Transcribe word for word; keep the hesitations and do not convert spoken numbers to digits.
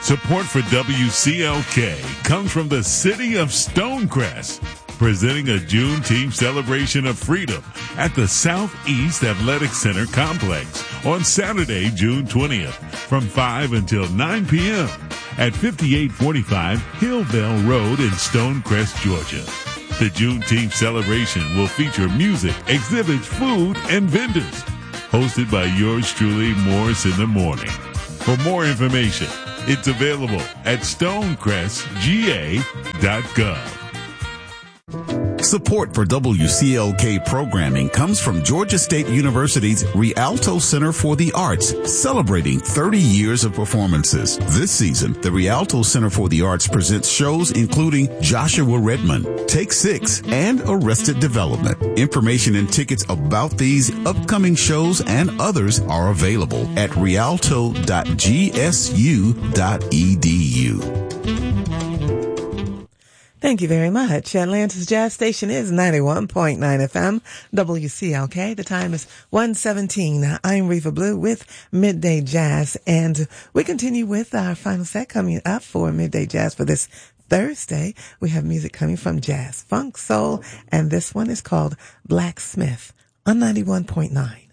Support for W C L K comes from the city of Stonecrest, presenting a Juneteenth celebration of freedom at the Southeast Athletic Center complex on Saturday, June twentieth from five until nine p.m. at fifty-eight forty-five Hillvale Road in Stonecrest, Georgia. The Juneteenth celebration will feature music, exhibits, food, and vendors. Hosted by yours truly, Morris in the Morning. For more information, it's available at stonecrest g a dot gov. Support for W C L K programming comes from Georgia State University's Rialto Center for the Arts, celebrating thirty years of performances. This season, the Rialto Center for the Arts presents shows including Joshua Redmond, Take Six, and Arrested Development. Information and tickets about these upcoming shows and others are available at rialto dot g s u dot e d u. Thank you very much. Atlanta's Jazz Station is ninety-one point nine F M, W C L K. The time is one seventeen. I'm Reva Blue with Midday Jazz, and we continue with our final set coming up for Midday Jazz for this Thursday. We have music coming from jazz, funk, soul, and this one is called Blacksmith on ninety-one point nine.